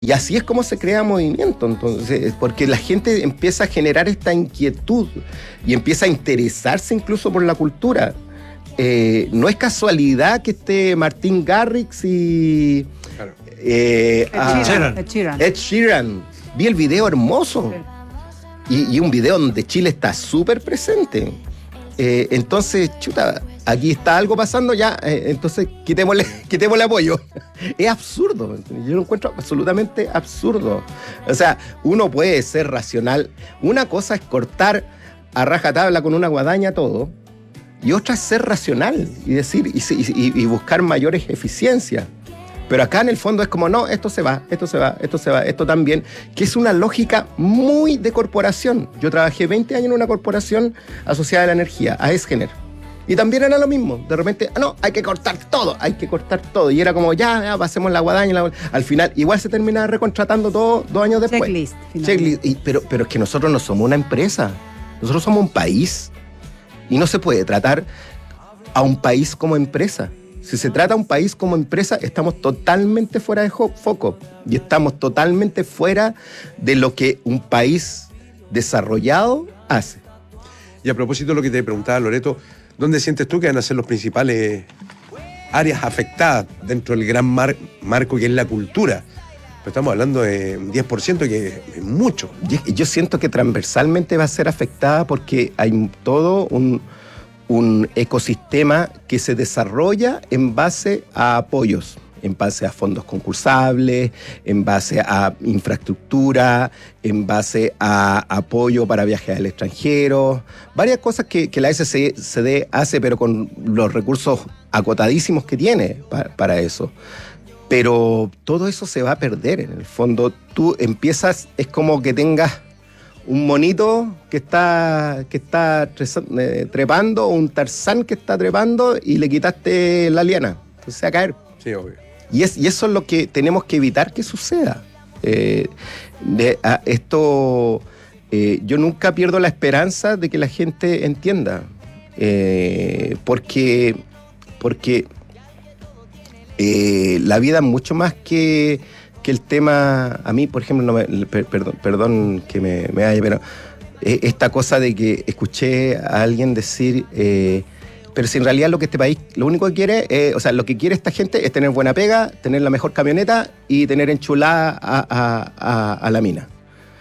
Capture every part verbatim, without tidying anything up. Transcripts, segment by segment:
Y así es como se crea movimiento, entonces, porque la gente empieza a generar esta inquietud y empieza a interesarse incluso por la cultura. Eh, no es casualidad que esté Martin Garrix y Claro. eh, Ed ah, Sheeran. Ed Sheeran. Ed Sheeran. Vi el video hermoso. Y, y un video donde Chile está súper presente. Eh, entonces, chuta, aquí está algo pasando ya, eh, entonces quitémosle, quitémosle apoyo. Es absurdo, yo lo encuentro absolutamente absurdo. O sea, uno puede ser racional. Una cosa es cortar a rajatabla con una guadaña todo, y otra es ser racional y decir y, y, y buscar mayores eficiencias. Pero acá en el fondo es como, no, esto se va, esto se va, esto se va, esto también, que es una lógica muy de corporación. Yo trabajé veinte años en una corporación asociada a la energía, a Esgener. Y también era lo mismo. De repente, ah, no, hay que cortar todo, hay que cortar todo. Y era como, ya, ya pasemos la guadaña. La... Al final, igual se terminaba recontratando todo dos años después. Checklist. Checklist. Y, pero, pero es que nosotros no somos una empresa. Nosotros somos un país. Y no se puede tratar a un país como empresa. Si se trata a un país como empresa, estamos totalmente fuera de foco y estamos totalmente fuera de lo que un país desarrollado hace. Y a propósito de lo que te preguntaba, Loreto, ¿dónde sientes tú que van a ser los principales áreas afectadas dentro del gran mar- marco que es la cultura? Pues estamos hablando de un diez por ciento, que es mucho. Yo siento que transversalmente va a ser afectada porque hay todo un... un ecosistema que se desarrolla en base a apoyos, en base a fondos concursables, en base a infraestructura, en base a apoyo para viajes al extranjero, varias cosas que, que la S C D hace, pero con los recursos acotadísimos que tiene para, para eso. Pero todo eso se va a perder, en el fondo. Tú empiezas, es como que tengas un monito que está, que está trepando, o un Tarzán que está trepando y le quitaste la liana. Entonces se va a caer. Sí, obvio. Y, es, y eso es lo que tenemos que evitar que suceda. Eh, de, a, esto, eh, yo nunca pierdo la esperanza de que la gente entienda. Eh, porque porque eh, la vida es mucho más que... que el tema, a mí, por ejemplo, no me, per, perdón, perdón que me, me vaya, pero eh, esta cosa de que escuché a alguien decir, eh, pero si en realidad lo que este país, lo único que quiere, eh, o sea, lo que quiere esta gente es tener buena pega, tener la mejor camioneta y tener enchulada a, a, a, a la mina.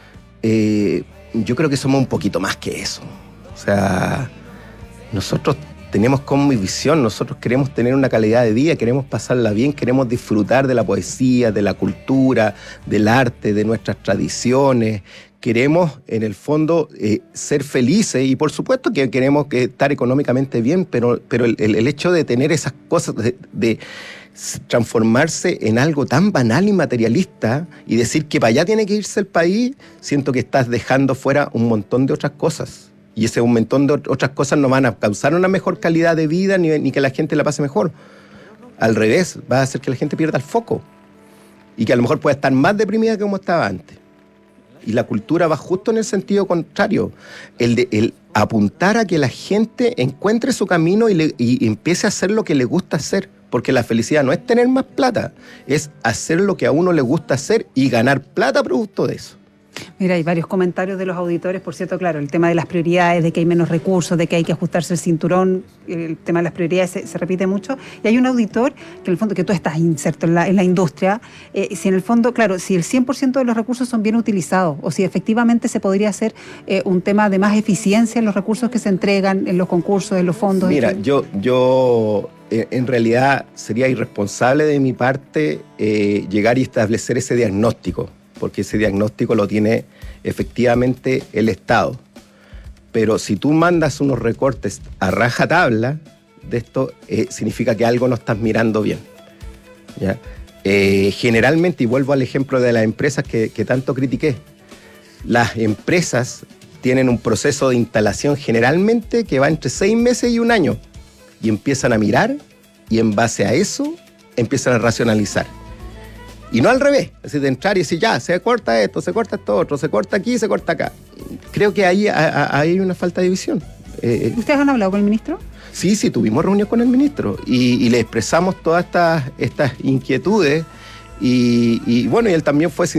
Eh, yo creo que somos un poquito más que eso. O sea, nosotros tenemos como visión, nosotros queremos tener una calidad de vida, queremos pasarla bien, queremos disfrutar de la poesía, de la cultura, del arte, de nuestras tradiciones. Queremos, en el fondo, eh, ser felices y por supuesto que queremos que estar económicamente bien, pero, pero el, el hecho de tener esas cosas, de, de transformarse en algo tan banal y materialista y decir que para allá tiene que irse el país, siento que estás dejando fuera un montón de otras cosas. Y ese un montón de otras cosas no van a causar una mejor calidad de vida ni, ni que la gente la pase mejor. Al revés, va a hacer que la gente pierda el foco y que a lo mejor pueda estar más deprimida que como estaba antes. Y la cultura va justo en el sentido contrario, el de el apuntar a que la gente encuentre su camino y, le, y empiece a hacer lo que le gusta hacer, porque la felicidad no es tener más plata, es hacer lo que a uno le gusta hacer y ganar plata producto de eso. Mira, hay varios comentarios de los auditores, por cierto, claro, el tema de las prioridades, de que hay menos recursos, de que hay que ajustarse el cinturón, el tema de las prioridades se, se repite mucho. Y hay un auditor que en el fondo, que tú estás inserto en la, en la industria, eh, si en el fondo, claro, si el cien por ciento de los recursos son bien utilizados, o si efectivamente se podría hacer eh, un tema de más eficiencia en los recursos que se entregan, en los concursos, en los fondos. Mira, yo, yo eh, en realidad sería irresponsable de mi parte eh, llegar y establecer ese diagnóstico, porque ese diagnóstico lo tiene efectivamente el Estado. Pero si tú mandas unos recortes a rajatabla de esto, eh, significa que algo no estás mirando bien, ¿ya? Eh, generalmente, y vuelvo al ejemplo de las empresas que, que tanto critiqué, las empresas tienen un proceso de instalación generalmente que va entre seis meses y un año, y empiezan a mirar, y en base a eso empiezan a racionalizar. Y no al revés, es decir, de entrar y decir, ya, se corta esto, se corta esto otro, se corta aquí, se corta acá. Creo que ahí, ahí hay una falta de visión. Eh, ¿Ustedes han hablado con el ministro? Sí, sí, tuvimos reunión con el ministro y, y le expresamos todas estas, estas inquietudes Y, y bueno, y él también fue